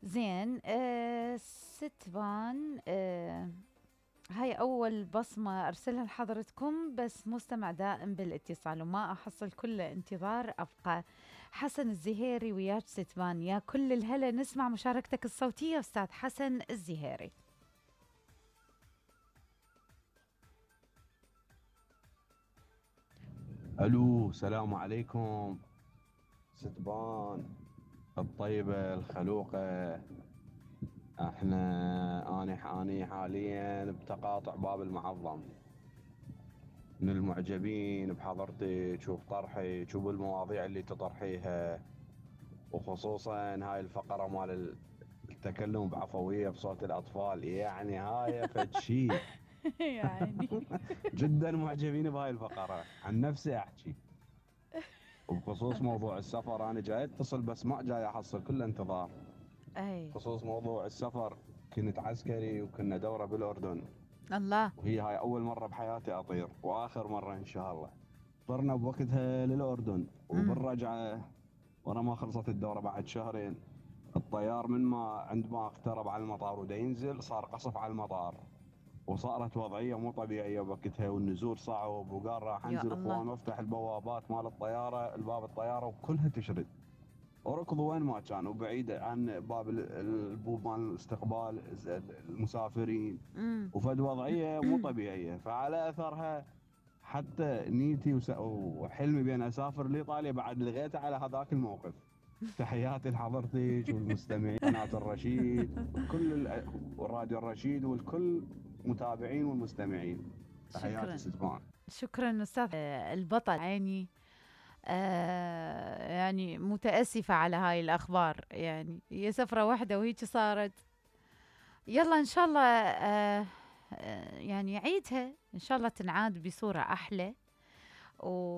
زين. ست بان. هاي أول بصمة أرسلها لحضرتكم، بس مستمع دائم بالاتصال وما أحصل كل انتظار أبقى. حسن الزهيري وياك ستبان، يا كل الهلا، نسمع مشاركتك الصوتية أستاذ حسن الزهيري. الو، السلام عليكم. ستبان الطيبة الخلوقة. اني حاليا بتقاطع باب المعظم، من المعجبين بحضرتك وبطرحك وبالمواضيع اللي تطرحيها، وخصوصا هاي الفقرة مال التكلم بعفوية بصوت الأطفال. يعني هاي فتشي يعني جدا معجبين بهاي الفقرة. عن نفسي أحكي، وبخصوص موضوع السفر أنا جاي أتصل بس ما جاي أحصل كل انتظار. أي بخصوص موضوع السفر، كنت عسكري وكنا دورة بالأردن، الله. وهي هاي أول مرة بحياتي أطير وآخر مرة إن شاء الله. طرنا بوقتها للأردن، امم وبالرجعة ورا ما خلصت الدورة بعد شهرين، الطيار من ما عند ما اقترب على المطار ودا ينزل صار قصف على المطار، وصارت وضعية مو طبيعية بوقتها، والنزول صعب، وقال راح يا انزل الله. اخوان وافتح البوابات مال الطيارة، الباب الطيارة وكلها تشرد، وركضوا وين ما كان وبعيد عن باب البوب مال الاستقبال المسافرين. امم وفد وضعية مو طبيعية، فعلى أثرها حتى نيتي وحلمي بين أسافر لإيطاليا بعد لغيته على هذاك الموقف. تحياتي لحضرتك والمستمعين قناة الرشيد والراديو الرشيد والكل متابعين والمستمعين. تحياتي شكرا. ستبان. شكرا أستاذ البطل عيني. يعني متأسفة على هاي الأخبار، يعني هي سفرة واحدة وهيك صارت. يلا إن شاء الله يعني عيدها إن شاء الله تنعاد بصورة أحلى. و